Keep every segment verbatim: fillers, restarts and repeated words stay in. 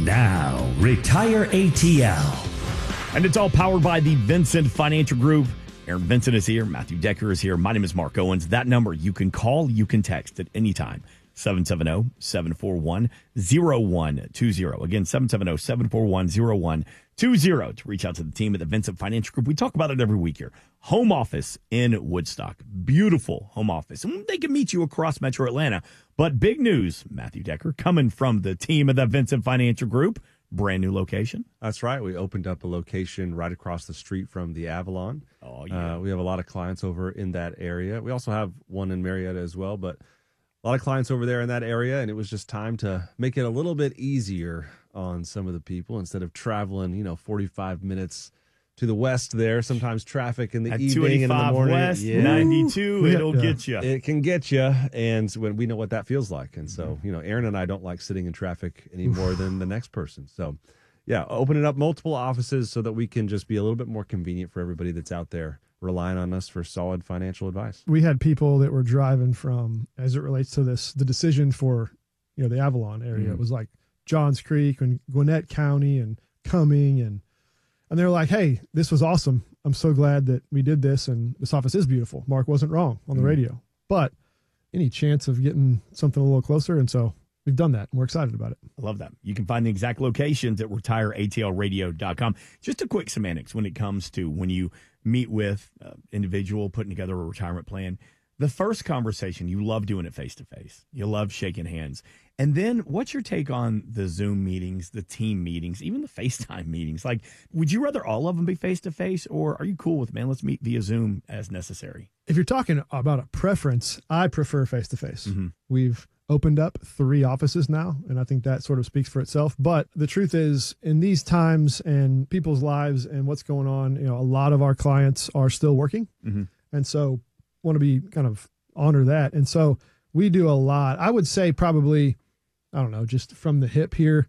Now, Retire A T L. And it's all powered by the Vincent Financial Group. Aaron Vincent is here. Matthew Decker is here. My name is Mark Owens. That number you can call, you can text at any time. seven seven zero, seven four one, zero one two zero. Again, seven seven zero, seven four one, zero one two zero to reach out to the team at the Vincent Financial Group. We talk about it every week here. Home office in Woodstock. Beautiful home office. And they can meet you across Metro Atlanta. But big news, Matthew Decker, coming from the team of the Vincent Financial Group. Brand new location. That's right. We opened up a location right across the street from the Avalon. Oh, yeah. Uh, we have a lot of clients over in that area. We also have one in Marietta as well, but a lot of clients over there in that area, and it was just time to make it a little bit easier on some of the people instead of traveling, you know, forty-five minutes to the west there. Sometimes traffic in the At evening and in the morning. West, yeah. ninety-two, it'll Yeah. get you. It can get you, and when we know what that feels like. And so, you know, Aaron and I don't like sitting in traffic any more than the next person. So, yeah, opening up multiple offices so that we can just be a little bit more convenient for everybody that's out there relying on us for solid financial advice. We had people that were driving from, as it relates to this, the decision for, you know, the Avalon area. Mm-hmm. It was like Johns Creek and Gwinnett County and Cumming, and and they're like, hey, this was awesome. I'm so glad that we did this, and this office is beautiful. Mark wasn't wrong on the Mm-hmm. radio, but any chance of getting something a little closer, and so we've done that, and we're excited about it. I love that. You can find the exact locations at retire A T L radio dot com. Just a quick semantics when it comes to when you meet with an individual putting together a retirement plan. The first conversation, you love doing it face-to-face. You love shaking hands. And then what's your take on the Zoom meetings, the team meetings, even the FaceTime meetings? Like, would you rather all of them be face-to-face, or are you cool with, man, let's meet via Zoom as necessary? If you're talking about a preference, I prefer face-to-face. Mm-hmm. We've opened up three offices now, and I think that sort of speaks for itself. But the truth is, in these times and people's lives and what's going on, you know, a lot of our clients are still working. Mm-hmm. And so want to be kind of honor that. And so we do a lot. I would say probably, I don't know, just from the hip here,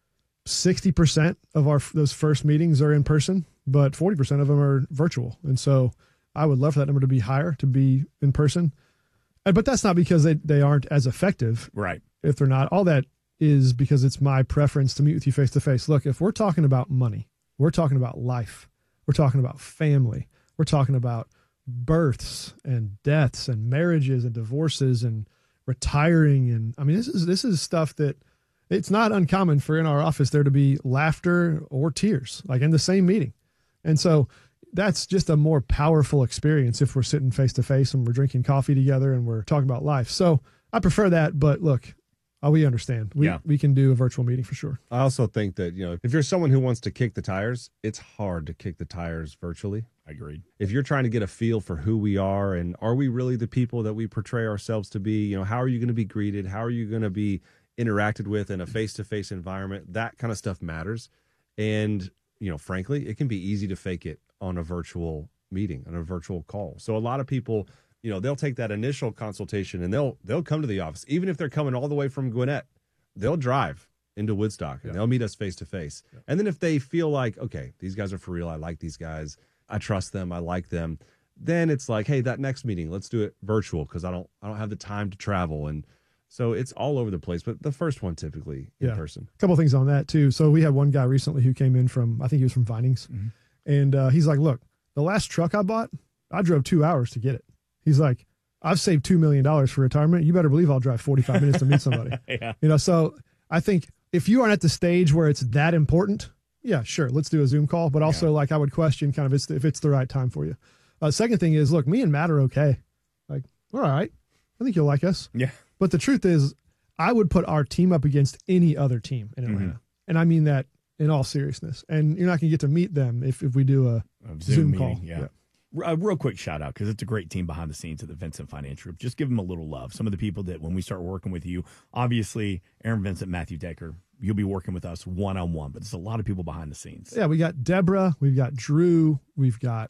sixty percent of our those first meetings are in person, but forty percent of them are virtual. And so I would love for that number to be higher, to be in person. But that's not because they, they aren't as effective. Right. If they're not. All that is because it's my preference to meet with you face to face. Look, if we're talking about money, we're talking about life, we're talking about family, we're talking about births and deaths and marriages and divorces and retiring. And I mean, this is, this is stuff that it's not uncommon for in our office there to be laughter or tears, like in the same meeting. And so that's just a more powerful experience if we're sitting face to face and we're drinking coffee together and we're talking about life. So I prefer that, but look, uh, we understand. We Yeah. we can do a virtual meeting for sure. I also think that, you know, if you're someone who wants to kick the tires, it's hard to kick the tires virtually. I agreed. If you're trying to get a feel for who we are and are we really the people that we portray ourselves to be, you know, how are you going to be greeted? How are you going to be interacted with in a face-to-face environment? That kind of stuff matters. And, you know, frankly, it can be easy to fake it on a virtual meeting, on a virtual call. So a lot of people, you know, they'll take that initial consultation and they'll they'll come to the office, even if they're coming all the way from Gwinnett. They'll drive into Woodstock and Yeah. they'll meet us face to face. And then if they feel like, okay, these guys are for real, I like these guys, I trust them, I like them, then it's like, hey, that next meeting, let's do it virtual because I don't I don't have the time to travel. And so it's all over the place. But the first one typically in Yeah. person. A couple of things on that too. So we had one guy recently who came in from, I think he was from Vinings. Mm-hmm. And uh, he's like, look, the last truck I bought, I drove two hours to get it. He's like, I've saved two million dollars for retirement. You better believe I'll drive forty-five minutes to meet somebody. Yeah. You know, so I think if you aren't at the stage where it's that important, yeah, sure, let's do a Zoom call. But also, Yeah. like, I would question kind of if it's, if it's the right time for you. Uh, second thing is, look, me and Matt are okay. Like, we're all right. I think you'll like us. Yeah. But the truth is, I would put our team up against any other team in Atlanta. Mm-hmm. And I mean that in all seriousness. And you're not going to get to meet them if, if we do a, A Zoom, meeting, call. Yeah. A real quick shout out because it's a great team behind the scenes at the Vincent Financial Group. Just give them a little love. Some of the people that when we start working with you, obviously Aaron Vincent, Matthew Decker, you'll be working with us one on one, but there's a lot of people behind the scenes. Yeah, we got Deborah, we've got Drew, we've got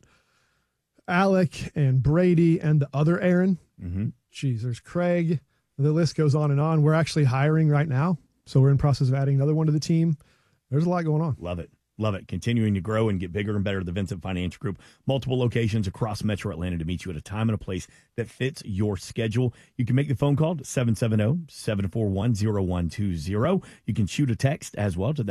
Alec and Brady and the other Aaron. Mm-hmm. Jeez, there's Craig. The list goes on and on. We're actually hiring right now. So we're in process of adding another one to the team. There's a lot going on. Love it. Love it. Continuing to grow and get bigger and better. The Vincent Financial Group, multiple locations across Metro Atlanta to meet you at a time and a place that fits your schedule. You can make the phone call to seven seven zero, seven four one, zero one two zero. You can shoot a text as well to that.